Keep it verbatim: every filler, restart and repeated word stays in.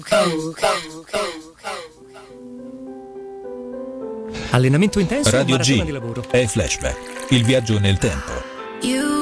Allenamento intenso, Radio maratona G di lavoro. è Flashback, il viaggio nel tempo. You